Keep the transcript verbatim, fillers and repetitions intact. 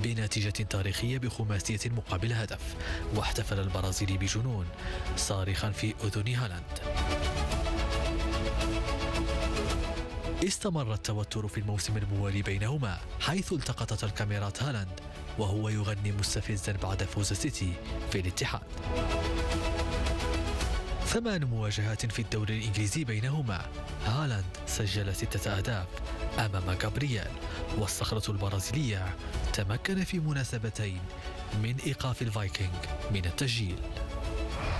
بنتيجة تاريخية بخماسية مقابل هدف، واحتفل البرازيلي بجنون صارخا في أذن هالاند. استمر التوتر في الموسم الموالي بينهما، حيث التقطت الكاميرات هالاند وهو يغني مستفزا بعد فوز سيتي في الاتحاد. ثمان مواجهات في الدوري الإنجليزي بينهما، هالاند سجل ستة أهداف أمام جابرييل، والصخرة البرازيلية تمكن في مناسبتين من إيقاف الفايكنج من التسجيل.